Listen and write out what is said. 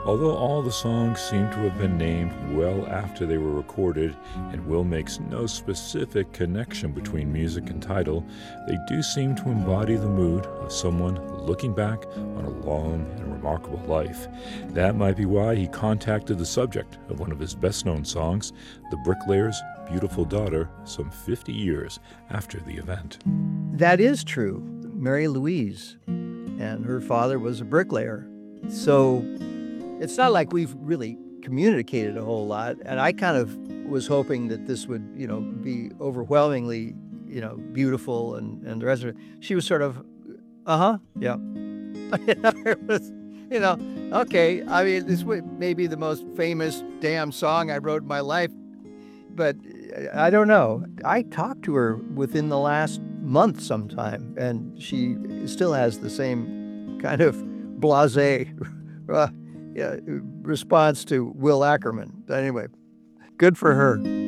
Although all the songs seem to have been named well after they were recorded, and Will makes no specific connection between music and title, they do seem to embody the mood of someone looking back on a long and remarkable life. That might be why he contacted the subject of one of his best-known songs, The Bricklayer's Beautiful Daughter, some 50 years after the event. That is true. Mary Louise and her father was a bricklayer. So it's not like we've really communicated a whole lot. And I kind of was hoping that this would, be overwhelmingly, beautiful and the rest of it. She was sort of, yeah. It was, okay. I mean, this may be the most famous damn song I wrote in my life, but I don't know. I talked to her within the last month sometime, and she still has the same kind of blasé response to Will Ackerman. Anyway, good for her.